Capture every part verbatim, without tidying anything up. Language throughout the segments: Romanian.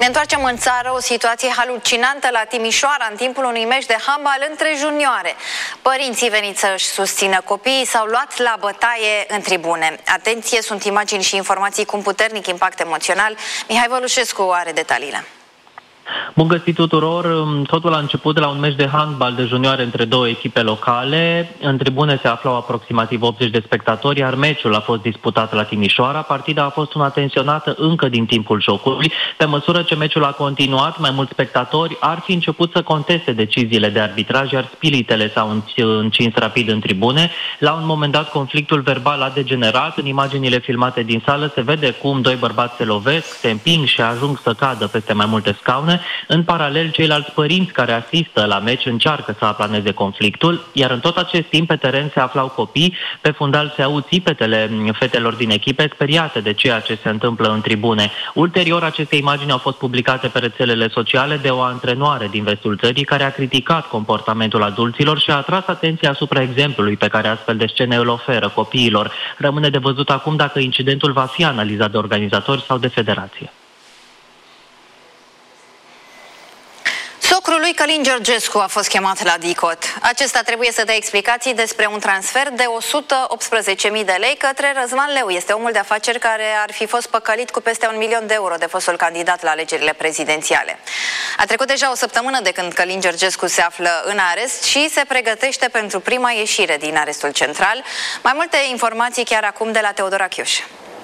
Ne întoarcem în țară, o situație halucinantă la Timișoara în timpul unui meci de handbal între junioare. Părinții veniți să-și susțină copiii s-au luat la bătaie în tribune. Atenție, sunt imagini și informații cu un puternic impact emoțional. Mihai Vălușescu are detaliile. Bun găsit tuturor! Totul a început de la un meci de handbal de junioare între două echipe locale. În tribune se aflau aproximativ optzeci de spectatori, iar meciul a fost disputat la Timișoara. Partida a fost una tensionată încă din timpul jocului. Pe măsură ce meciul a continuat, mai mulți spectatori ar fi început să conteste deciziile de arbitraj, iar spiritele s-au încins rapid în tribune. La un moment dat, conflictul verbal a degenerat. În imaginile filmate din sală se vede cum doi bărbați se lovesc, se împing și ajung să cadă peste mai multe scaune. În paralel, ceilalți părinți care asistă la meci încearcă să aplaneze conflictul, iar în tot acest timp pe teren se aflau copii. Pe fundal se aud țipetele fetelor din echipe speriate de ceea ce se întâmplă în tribune. Ulterior, aceste imagini au fost publicate pe rețelele sociale de o antrenoare din vestul țării care a criticat comportamentul adulților și a atras atenția asupra exemplului pe care astfel de scene îl oferă copiilor. Rămâne de văzut acum dacă incidentul va fi analizat de organizatori sau de federație. Socrul lui Călin Georgescu a fost chemat la DICOT. Acesta trebuie să dea explicații despre un transfer de o sută optsprezece mii de lei către Răzvan Leu. Este omul de afaceri care ar fi fost păcălit cu peste un milion de euro de fostul candidat la alegerile prezidențiale. A trecut deja o săptămână de când Călin Georgescu se află în arest și se pregătește pentru prima ieșire din arestul central. Mai multe informații chiar acum de la Teodora Chiuș.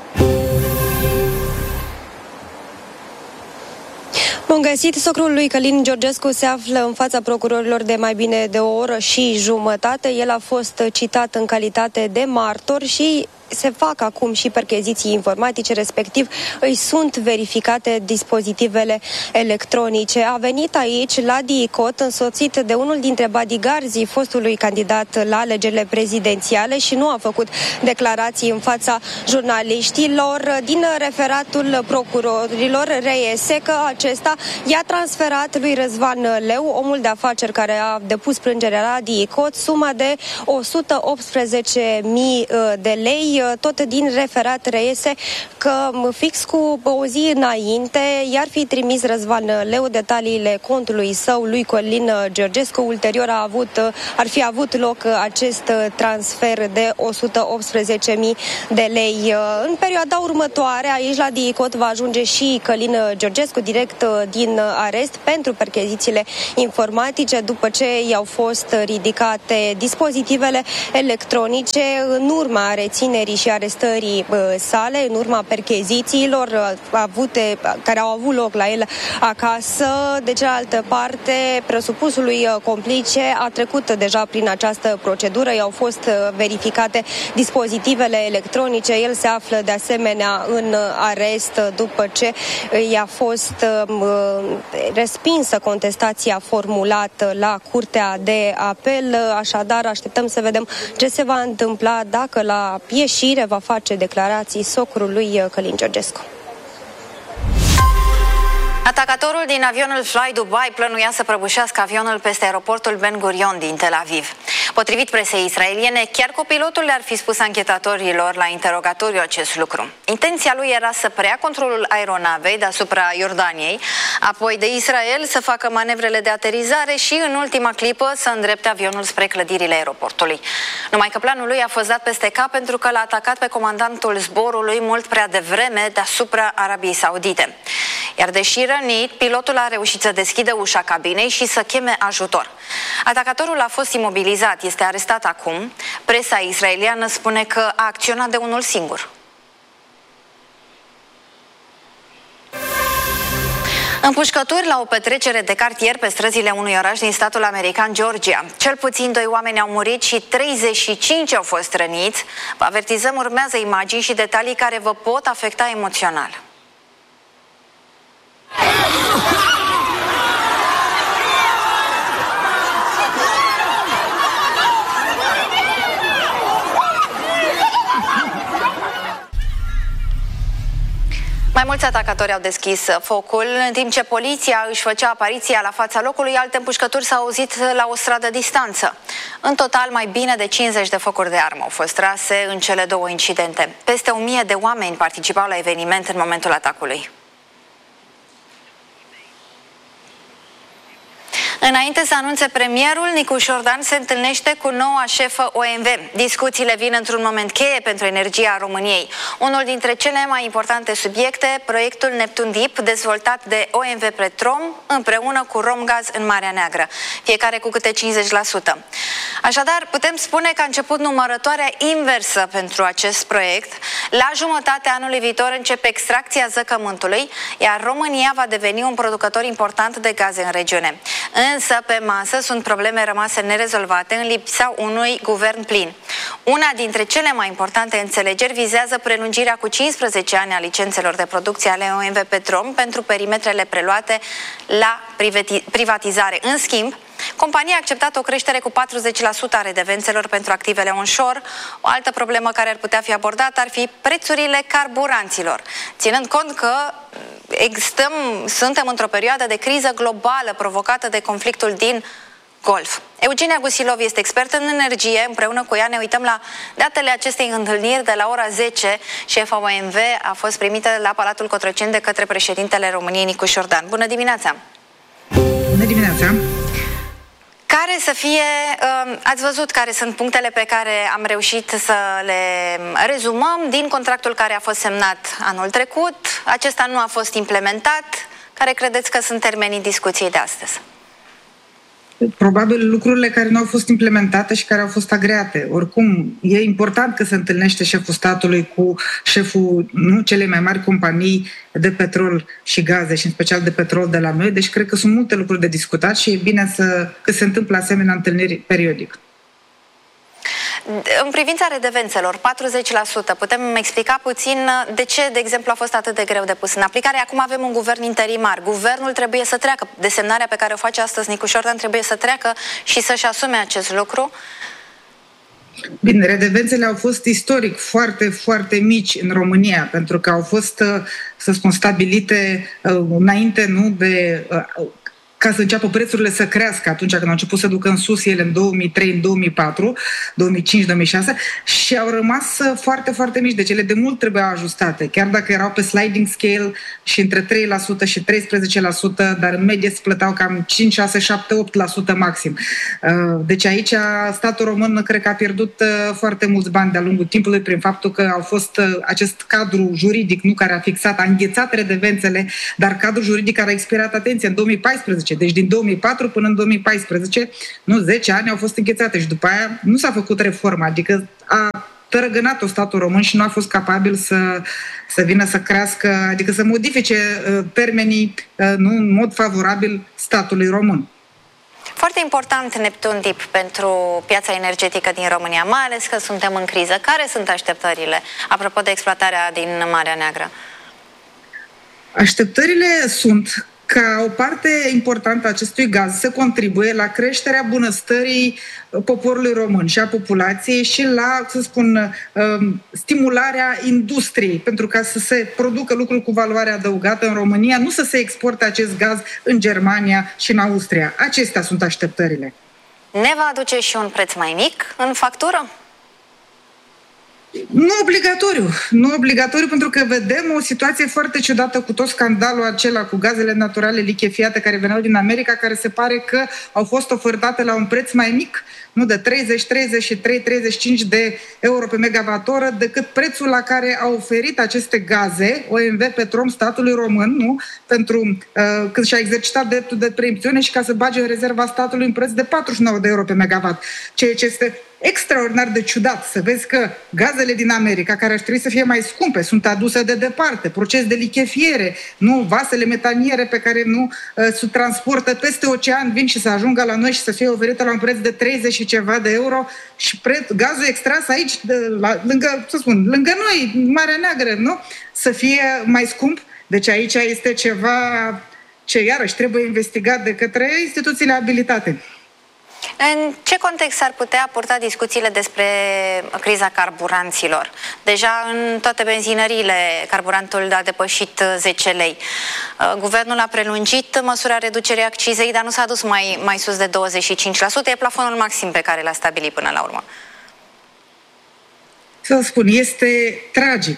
Bun găsit! Socrul lui Călin Georgescu se află în fața procurorilor de mai bine de o oră și jumătate. El a fost citat în calitate de martor și se fac acum și percheziții informatice, respectiv îi sunt verificate dispozitivele electronice. A venit aici la DICOT însoțit de unul dintre bodyguards-ii fostului candidat la alegerile prezidențiale și nu a făcut declarații în fața jurnaliștilor. Din referatul procurorilor reiese că acesta i-a transferat lui Răzvan Leu, omul de afaceri care a depus plângerea la DICOT, suma de o sută optsprezece mii de lei. Tot din referat reiese că fix cu o zi înainte i-ar fi trimis Răzvan Leu detaliile contului său lui Călin Georgescu. Ulterior a avut, ar fi avut loc acest transfer de o sută optsprezece mii de lei. În perioada următoare, aici la DICOT va ajunge și Călin Georgescu direct din arest pentru perchezițiile informatice după ce i-au fost ridicate dispozitivele electronice în urma reținerii și arestării sale, în urma perchezițiilor avute, care au avut loc la el acasă. De cealaltă parte, presupusului complice a trecut deja prin această procedură, i-au fost verificate dispozitivele electronice. El se află de asemenea în arest după ce i-a fost respinsă contestația formulată la Curtea de Apel. Așadar, așteptăm să vedem ce se va întâmpla dacă la ieșire va face declarații socrul lui Călin Georgescu. Atacatorul din avionul Fly Dubai plănuia să prăbușească avionul peste aeroportul Ben Gurion din Tel Aviv. Potrivit presei israeliene, chiar copilotul le-ar fi spus anchetatorilor la interogatoriu acest lucru. Intenția lui era să preia controlul aeronavei deasupra Iordaniei, apoi de Israel să facă manevrele de aterizare și în ultima clipă să îndrepte avionul spre clădirile aeroportului. Numai că planul lui a fost dat peste cap pentru că l-a atacat pe comandantul zborului mult prea devreme deasupra Arabiei Saudite. Iar deși rănit, pilotul a reușit să deschidă ușa cabinei și să cheme ajutor. Atacatorul a fost imobilizat, este arestat acum. Presa israeliană spune că a acționat de unul singur. Împușcături la o petrecere de cartier pe străzile unui oraș din statul american Georgia. Cel puțin doi oameni au murit și treizeci și cinci au fost răniți. Vă avertizăm, urmează imagini și detalii care vă pot afecta emoțional. Mai mulți atacatori au deschis focul, în timp ce poliția își făcea apariția la fața locului, alte împușcături s-au auzit la o stradă distanță. În total, mai bine de cincizeci de focuri de armă au fost trase în cele două incidente. Peste o mie de oameni participau la eveniment în momentul atacului. Înainte să anunțe premierul, Nicu Șordan se întâlnește cu noua șefă O M V. Discuțiile vin într-un moment cheie pentru energia României. Unul dintre cele mai importante subiecte, proiectul Neptun Deep, dezvoltat de O M V Petrom împreună cu Romgaz în Marea Neagră, fiecare cu câte cincizeci la sută. Așadar, putem spune că a început numărătoarea inversă pentru acest proiect. La jumătatea anului viitor începe extracția zăcământului, iar România va deveni un producător important de gaze în regiune. Însă, pe masă sunt probleme rămase nerezolvate în lipsa unui guvern plin. Una dintre cele mai importante înțelegeri vizează prelungirea cu cincisprezece ani a licențelor de producție ale O M V Petrom pentru perimetrele preluate la privatizare. În schimb, compania a acceptat o creștere cu patruzeci la sută a redevențelor pentru activele onshore. O altă problemă care ar putea fi abordată ar fi prețurile carburanților, ținând cont că Stăm, suntem într-o perioadă de criză globală provocată de conflictul din Golf. Eugenia Gusilov este expertă în energie. Împreună cu ea ne uităm la datele acestei întâlniri de la ora zece. Șefa O M V a fost primită la Palatul Cotroceni de către președintele României, Nicu Șordan. Bună dimineața! Bună dimineața! Care să fie, ați văzut care sunt punctele pe care am reușit să le rezumăm din contractul care a fost semnat anul trecut. Acesta nu a fost implementat. Care credeți că sunt termenii discuției de astăzi? Probabil lucrurile care nu au fost implementate și care au fost agreate. Oricum, e important că se întâlnește șeful statului cu șeful nu cele mai mari companii de petrol și gaze și în special de petrol de la noi. Deci cred că sunt multe lucruri de discutat și e bine să, că se întâmplă asemenea întâlniri periodic. În privința redevențelor, patruzeci la sută, putem explica puțin de ce, de exemplu, a fost atât de greu de pus în aplicare? Acum avem un guvern interimar. Guvernul trebuie să treacă. Desemnarea pe care o face astăzi Nicu Șordan trebuie să treacă și să-și asume acest lucru. Bine, redevențele au fost istoric foarte, foarte mici în România, pentru că au fost, să spun, stabilite înainte, nu, de... ca să înceapă prețurile să crească atunci când au început să ducă în sus ele în două mii trei, în două mii patru, două mii cinci, două mii șase și au rămas foarte, foarte mici. Deci ele de mult trebuiau ajustate, chiar dacă erau pe sliding scale și între trei la sută și treisprezece la sută, dar în medie se plăteau cam cinci, șase, șapte, opt la sută maxim. Deci aici statul român cred că a pierdut foarte mulți bani de-a lungul timpului prin faptul că au fost acest cadru juridic, nu care a fixat, a înghețat redevențele, dar cadrul juridic care a expirat, atenție, în două mii paisprezece. Deci din două mii patru până în două mii paisprezece, nu, zece ani au fost înghețate și după aia nu s-a făcut reforma, adică a tărăgănat-o statul român și nu a fost capabil să, să vină să crească, adică să modifice uh, termenii uh, nu, în mod favorabil statului român. Foarte important Neptun Deep pentru piața energetică din România, mai ales că suntem în criză. Care sunt așteptările, apropo de exploatarea din Marea Neagră? Așteptările sunt ca o parte importantă a acestui gaz să contribuie la creșterea bunăstării poporului român și a populației și la, să spun, stimularea industriei, pentru ca să se producă lucruri cu valoare adăugată în România, nu să se exporte acest gaz în Germania și în Austria. Acestea sunt așteptările. Ne va aduce și un preț mai mic în factură? Nu obligatoriu, nu obligatoriu, pentru că vedem o situație foarte ciudată cu tot scandalul acela cu gazele naturale lichefiate care veneau din America, care se pare că au fost ofertate la un preț mai mic, nu de treizeci, treizeci și trei, treizeci și cinci de euro pe megawatt-oră, decât prețul la care au oferit aceste gaze O M V Petrom statului român, nu? Pentru uh, când și-a exercitat dreptul de preemțiune și ca să bage în rezerva statului un preț de patruzeci și nouă de euro pe megawatt, ceea ce este extraordinar de ciudat să vezi că gazele din America, care ar trebui să fie mai scumpe, sunt aduse de departe, proces de lichefiere, nu, vasele metaniere pe care nu uh, se transportă peste ocean, vin și să ajungă la noi și să fie oferite la un preț de treizeci și ceva de euro și preț, gazul extras aici, de, la, lângă, să spun, lângă noi, Marea Neagră, nu? Să fie mai scump. Deci aici este ceva ce iarăși trebuie investigat de către instituțiile abilitate. În ce context s-ar putea purta discuțiile despre criza carburanților? Deja în toate benzinăriile carburantul a depășit zece lei. Guvernul a prelungit măsura reducerii accizei, dar nu s-a dus mai, mai sus de douăzeci și cinci la sută. E plafonul maxim pe care l-a stabilit până la urmă. Să spun, este tragic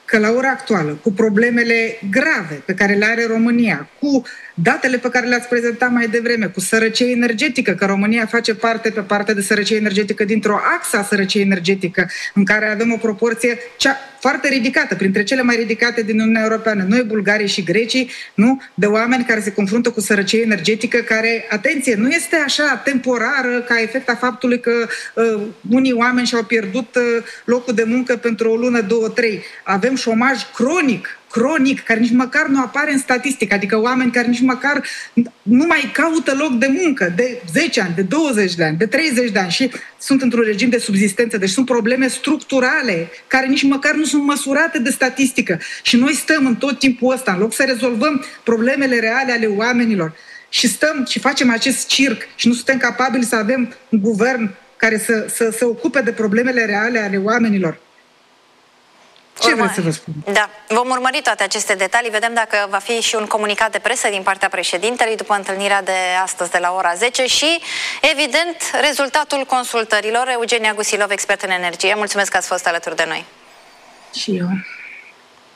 că la ora actuală, cu problemele grave pe care le are România, cu datele pe care le-ați prezentat mai devreme, cu sărăcie energetică, că România face parte pe partea de sărăcie energetică dintr-o axă a sărăciei energetică, în care avem o proporție cea foarte ridicată, printre cele mai ridicate din Uniunea Europeană, noi, bulgarii și grecii, nu? De oameni care se confruntă cu sărăcie energetică, care, atenție, nu este așa temporară ca efect a faptului că uh, unii oameni și-au pierdut uh, locul de muncă pentru o lună, două, trei. Avem șomaj cronic, cronic, care nici măcar nu apare în statistică, adică oameni care nici măcar nu mai caută loc de muncă de zece ani, de douăzeci de ani, de treizeci de ani și sunt într-un regim de subzistență. Deci sunt probleme structurale care nici măcar nu sunt măsurate de statistică. Și noi stăm în tot timpul ăsta, în loc să rezolvăm problemele reale ale oamenilor și stăm și facem acest circ și nu suntem capabili să avem un guvern care să, să se ocupe de problemele reale ale oamenilor. Ce vreți să vă spun? Da, vom urmări toate aceste detalii, vedem dacă va fi și un comunicat de presă din partea președintelui după întâlnirea de astăzi de la ora zece și, evident, rezultatul consultărilor. Eugenia Gusilov, expert în energie, mulțumesc că ați fost alături de noi. Și eu.